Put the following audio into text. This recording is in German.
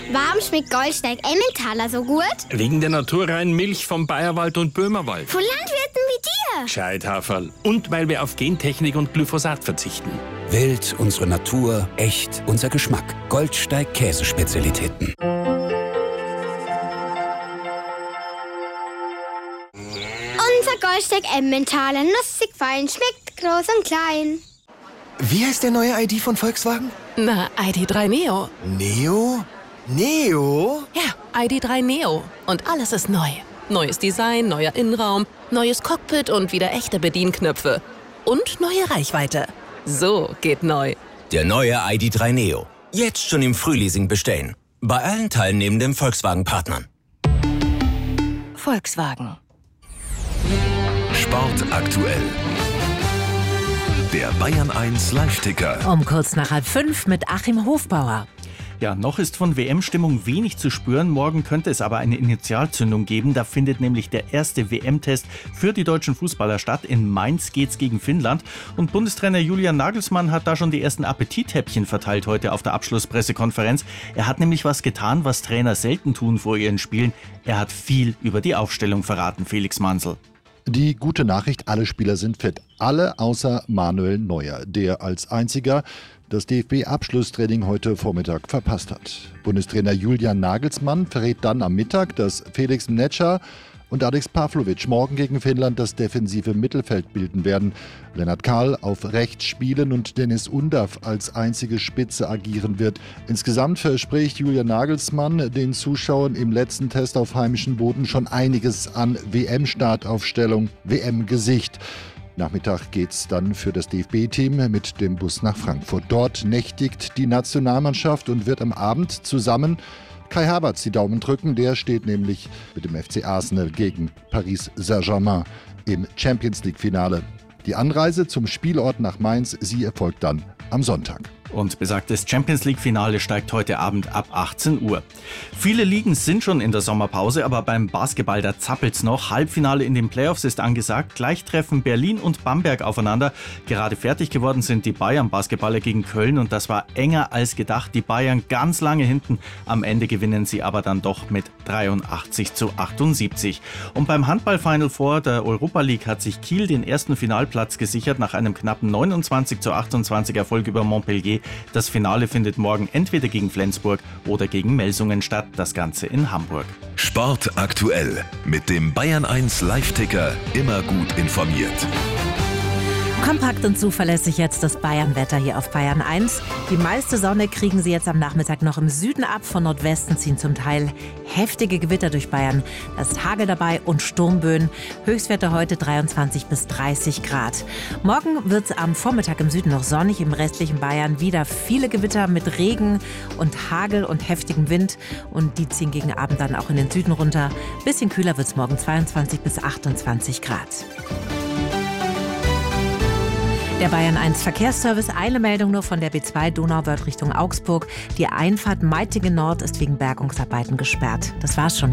Warum schmeckt Goldsteig Emmentaler so gut? Wegen der naturreinen Milch vom Bayerwald und Böhmerwald. Von Landwirten wie dir. Gescheithaferl. Und weil wir auf Gentechnik und Glyphosat verzichten. Wild, unsere Natur, echt, unser Geschmack. Goldsteig Käsespezialitäten. Unser Goldsteig Emmentaler, nussig fein, schmeckt groß und klein. Wie heißt der neue ID von Volkswagen? Na, ID.3 Neo. Neo? Neo? Ja, ID.3 Neo. Und alles ist neu. Neues Design, neuer Innenraum, neues Cockpit und wieder echte Bedienknöpfe. Und neue Reichweite. So geht neu. Der neue ID.3 Neo. Jetzt schon im Frühleasing bestellen. Bei allen teilnehmenden Volkswagen-Partnern. Volkswagen. Sport aktuell. Der Bayern 1 Live-Ticker. Um kurz nach 4:30 mit Achim Hofbauer. Ja, noch ist von WM-Stimmung wenig zu spüren. Morgen könnte es aber eine Initialzündung geben. Da findet nämlich der erste WM-Test für die deutschen Fußballer statt. In Mainz geht's gegen Finnland. Und Bundestrainer Julian Nagelsmann hat da schon die ersten Appetithäppchen verteilt heute auf der Abschlusspressekonferenz. Er hat nämlich was getan, was Trainer selten tun vor ihren Spielen. Er hat viel über die Aufstellung verraten, Felix Mansel. Die gute Nachricht, alle Spieler sind fit. Alle außer Manuel Neuer, der als einziger das DFB-Abschlusstraining heute Vormittag verpasst hat. Bundestrainer Julian Nagelsmann verrät dann am Mittag, dass Felix Mnetscher und Alex Pavlovic morgen gegen Finnland das defensive Mittelfeld bilden werden. Lennart Kahl auf rechts spielen und Dennis Undaff als einzige Spitze agieren wird. Insgesamt verspricht Julian Nagelsmann den Zuschauern im letzten Test auf heimischem Boden schon einiges an WM-Startaufstellung, WM-Gesicht. Nachmittag geht's dann für das DFB-Team mit dem Bus nach Frankfurt. Dort nächtigt die Nationalmannschaft und wird am Abend zusammen Kai Havertz die Daumen drücken. Der steht nämlich mit dem FC Arsenal gegen Paris Saint-Germain im Champions-League-Finale. Die Anreise zum Spielort nach Mainz, sie erfolgt dann am Sonntag. Und besagtes Champions-League-Finale steigt heute Abend ab 18 Uhr. Viele Ligen sind schon in der Sommerpause, aber beim Basketball, da zappelt's noch. Halbfinale in den Playoffs ist angesagt. Gleich treffen Berlin und Bamberg aufeinander. Gerade fertig geworden sind die Bayern-Basketballer gegen Köln und das war enger als gedacht. Die Bayern ganz lange hinten. Am Ende gewinnen sie aber dann doch mit 83:78. Und beim Handball-Final Four der Europa League hat sich Kiel den ersten Finalplatz gesichert nach einem knappen 29:28 Erfolg über Montpellier. Das Finale findet morgen entweder gegen Flensburg oder gegen Melsungen statt. Das Ganze in Hamburg. Sport aktuell. Mit dem Bayern 1 Live-Ticker immer gut informiert. Kompakt und zuverlässig jetzt das Bayern-Wetter hier auf Bayern 1. Die meiste Sonne kriegen Sie jetzt am Nachmittag noch im Süden ab. Von Nordwesten ziehen zum Teil heftige Gewitter durch Bayern. Da ist Hagel dabei und Sturmböen. Höchstwerte heute 23 bis 30 Grad. Morgen wird es am Vormittag im Süden noch sonnig. Im restlichen Bayern wieder viele Gewitter mit Regen und Hagel und heftigem Wind. Und die ziehen gegen Abend dann auch in den Süden runter. Bisschen kühler wird es morgen 22 bis 28 Grad. Der Bayern 1 Verkehrsservice, eine Meldung nur von der B2 Donauwörth Richtung Augsburg. Die Einfahrt Meitingen Nord ist wegen Bergungsarbeiten gesperrt. Das war's schon.